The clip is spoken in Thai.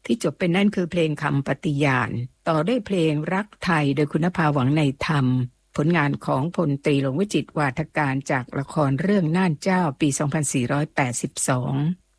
ที่จบเป็นนั่นคือเพลงคำปฏิญาณต่อด้วยเพลงรักไทยโดยคุณภาหวังในธรรมผลงานของพลตรีหลวงวิจิตรวาทการจากละครเรื่องน่านเจ้าปี 2482